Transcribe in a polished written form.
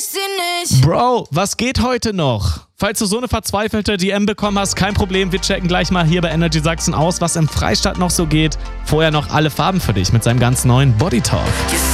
sie nicht. Bro, was geht heute noch? Falls du so eine verzweifelte DM bekommen hast, kein Problem, wir checken gleich mal hier bei Energy Sachsen aus, was im Freistaat noch so geht. Vorher noch alle Farben für dich mit seinem ganz neuen Body Talk.